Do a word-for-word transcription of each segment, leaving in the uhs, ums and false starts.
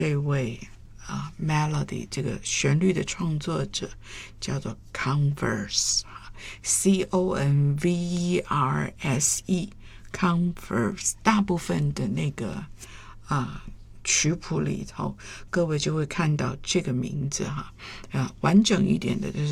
这位啊 melody 这个旋律的创作者叫做 Converse C O N V E R S E Converse 大部分的那个啊曲谱里头，各位就会看到这个名字哈，呃，完整一点的就是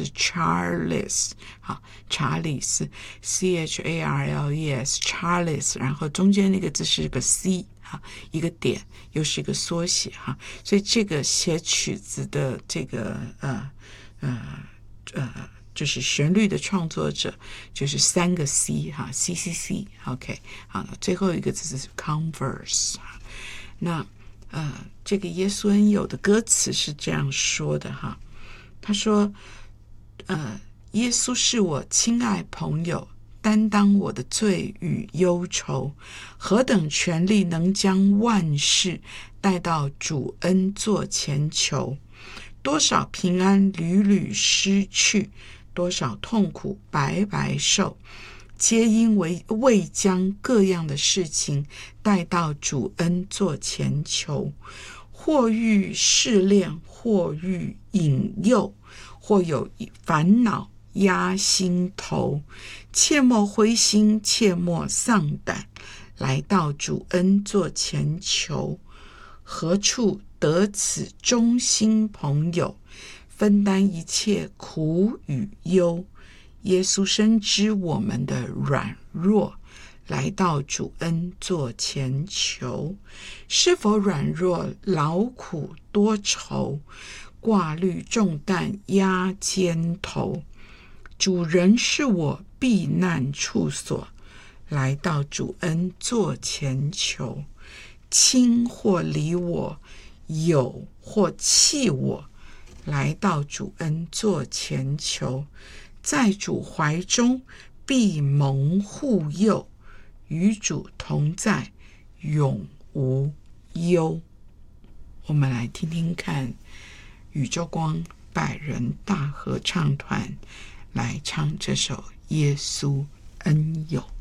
Charles 哈，查理斯 C H A R L E S Charles， 然后中间那个字是个 C 哈，一个点，又是一个缩写哈，所以这个写曲子的这个呃呃呃。就是旋律的创作者，就是三个 C 哈 ，C C C OK 好，最后一个字是 Converse。那呃，这个耶稣恩友的歌词是这样说的哈，他说：呃，耶稣是我亲爱朋友，担当我的罪与忧愁，何等权力能将万事带到主恩座前求？多少平安屡屡失去，多少痛苦白白受，皆因为未将各样的事情带到主恩座前求，或遇试炼，或遇引诱，或有烦恼压心头，切莫灰心，切莫丧胆，来到主恩座前求。何处得此忠心朋友，分担一切苦与忧？耶稣深知我们的软弱，来到主恩座前求。是否软弱劳苦多愁，挂虑重担压肩头？主人是我避难处所，来到主恩座前求。亲或离我，友或弃我，来到主恩座前求。在主怀中必蒙护佑，与主同在永无忧。我们来听听看宇宙光百人大合唱团来唱这首耶稣恩友。